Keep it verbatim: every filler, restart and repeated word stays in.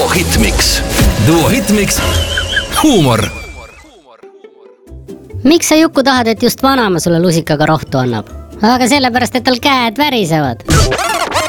Hitmix. Duo Hitmix. Huumor. Miks sa, Juku, tahad, et just vanaema sulle lusikaga rohtu annab? Aga sellepärast, et tal käed värisevad.